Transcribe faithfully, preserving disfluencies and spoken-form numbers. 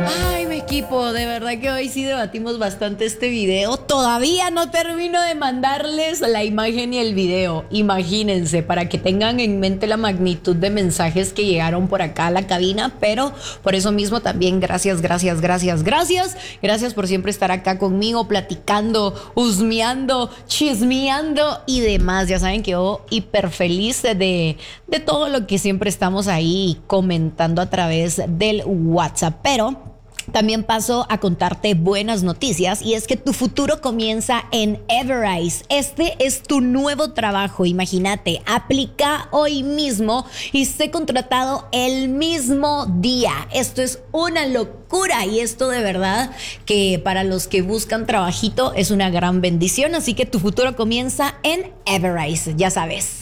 Ay, mi equipo, de verdad que hoy sí debatimos bastante este video. Todavía no termino de mandarles la imagen y el video. Imagínense, para que tengan en mente la magnitud de mensajes que llegaron por acá a la cabina, pero por eso mismo también gracias, gracias, gracias, gracias. Gracias por siempre estar acá conmigo, platicando, husmeando, chismeando y demás. Ya saben que yo hiper feliz de, de todo lo que siempre estamos ahí comentando a través del WhatsApp. Pero también paso a contarte buenas noticias, y es que tu futuro comienza en Everise. Este es tu nuevo trabajo. Imagínate, aplica hoy mismo y sé contratado el mismo día. Esto es una locura, y esto de verdad que para los que buscan trabajito es una gran bendición. Así que tu futuro comienza en Everise, ya sabes.